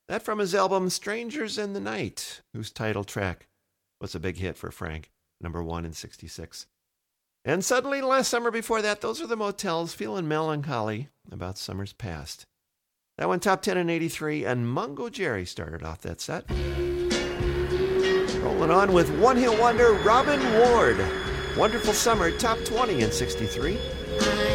That from his album Strangers in the Night, whose title track was a big hit for Frank, number 1 in 66. And suddenly, last summer before that, those are the Motels, feeling melancholy about summers past. That went top 10 in 83, and Mungo Jerry started off that set. Rolling on with one-hit wonder Robin Ward. Wonderful Summer, top 20 in 63.